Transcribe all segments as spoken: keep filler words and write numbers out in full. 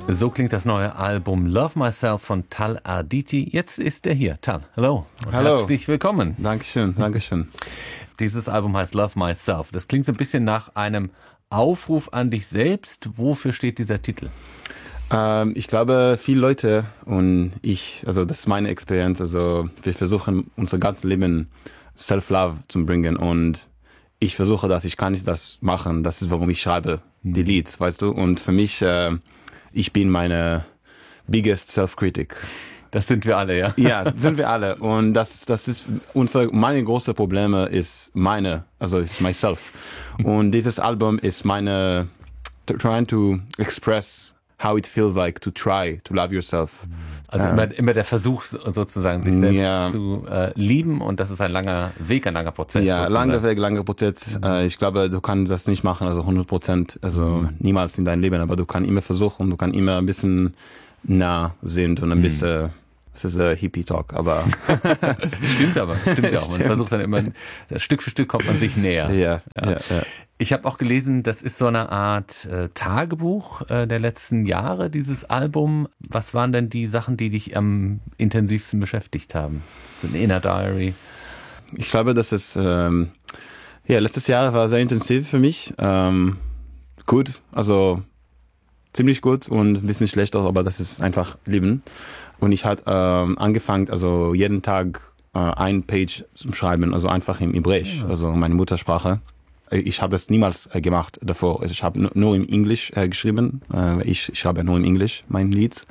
So klingt das neue Album Love Myself von Tal Arditi. Jetzt ist er hier. Tal, hallo. Hallo. Herzlich willkommen. Dankeschön, Dankeschön. Dieses Album heißt Love Myself. Das klingt so ein bisschen nach einem Aufruf an dich selbst. Wofür steht dieser Titel? Ähm, ich glaube, viele Leute und ich, also das ist meine Experience, also wir versuchen unser ganzes Leben Self-Love zu bringen und ich versuche das, ich kann nicht das machen. Das ist, warum ich schreibe die Lieds, weißt du? Und für mich, äh, ich bin meine biggest self-critic. Das sind wir alle, ja? Ja, sind wir alle. Und das, das ist unser, meine große Probleme ist meine, also ist myself. Und dieses Album ist meine, trying to express how it feels like to try to love yourself. Also äh, immer, immer der Versuch sozusagen, sich selbst ja. zu äh, lieben, und das ist ein langer Weg, ein langer Prozess. Ja, sozusagen. langer Weg, langer Prozess. Mhm. Äh, ich glaube, du kannst das nicht machen, also hundert Prozent, also mhm. niemals in deinem Leben, aber du kannst immer versuchen, du kannst immer ein bisschen nah sind und ein mhm. bisschen, das ist ein Hippie-Talk, aber... Stimmt aber, stimmt ja auch. Man Stimmt. versucht dann immer, Stück für Stück kommt man sich näher. Ja, ja, ja. ja. Ich habe auch gelesen, das ist so eine Art äh, Tagebuch äh, der letzten Jahre, dieses Album. Was waren denn die Sachen, die dich am intensivsten beschäftigt haben? So ein Inner Diary? Ich glaube, das ist, ähm, ja, letztes Jahr war sehr intensiv für mich. Ähm, gut, also ziemlich gut und ein bisschen schlechter, aber das ist einfach Leben. Und ich hatte ähm, angefangen, also jeden Tag äh, ein Page zu schreiben, also einfach im Hebräisch, ja. also meine Muttersprache. Ich habe das niemals äh, gemacht davor. Also ich habe n- nur im Englisch äh, geschrieben. Äh, ich, ich schreibe nur im Englisch mein Lied.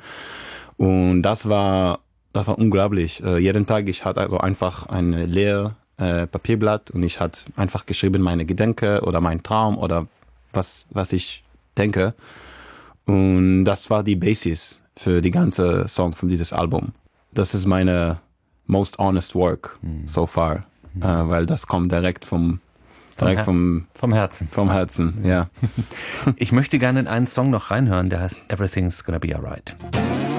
Und das war, das war unglaublich. Äh, jeden Tag, ich hatte also einfach ein leer äh, Papierblatt und ich hatte einfach geschrieben meine Gedanken oder mein Traum oder was, was ich denke. Und das war die Basis für die ganze Song von dieses Album. Das ist meine most honest work mhm. so far, mhm. äh, weil das kommt direkt vom Direkt vom, vom Herzen. Vom Herzen, ja. Ich möchte gerne in einen Song noch reinhören, der heißt Everything's Gonna Be Alright.